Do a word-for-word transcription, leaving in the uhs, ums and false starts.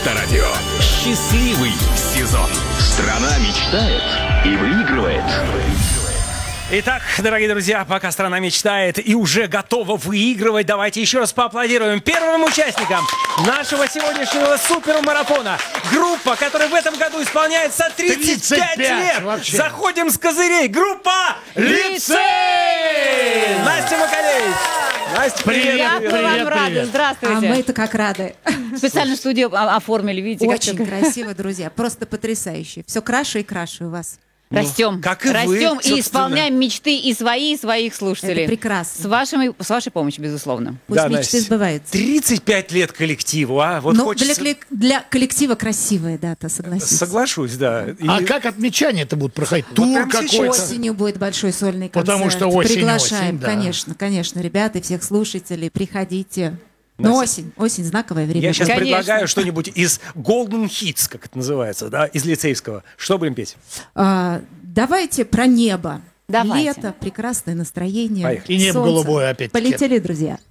Радио. Счастливый сезон. Страна мечтает и выигрывает. Итак, дорогие друзья, пока страна мечтает и уже готова выигрывать, давайте еще раз поаплодируем первым участникам нашего сегодняшнего супермарафона. Группа, которая в этом году исполняется тридцать пять лет. Вообще. Заходим с козырей. Группа «Лицей». Настя Макалевич. Настя, привет. Привет, привет. Мы вам привет, рады, привет. здравствуйте. А мы-то как рады. Специально студию о- оформили, видите, как Очень всё- красиво, друзья. Просто потрясающе. Все краше и краше у вас. Растем, как и вы, растем и собственно. исполняем мечты и свои, и своих слушателей. Это прекрасно. С, вашими, с вашей помощью, безусловно. Пусть Да, мечты Настя. сбываются. тридцать пять лет коллективу, а? Вот Ну, хочется... для, коллек- для коллектива красивая дата, согласитесь. Соглашусь, да. И- А как отмечание-то будут проходить? Тур прямо сейчас. какой-то? Осенью будет большой сольный концерт. Потому что осень, Приглашаем, осень, да. конечно, конечно, ребят и всех слушателей. Приходите. Но Настя. осень, осень знаковое время. Я сейчас будет. Конечно. предлагаю что-нибудь из Golden Hits, как это называется, да, из лицейского. Что будем петь? А, давайте про небо. Давайте. Лето, прекрасное настроение. Поехали. И небо солнце. голубое опять-таки. Полетели, друзья.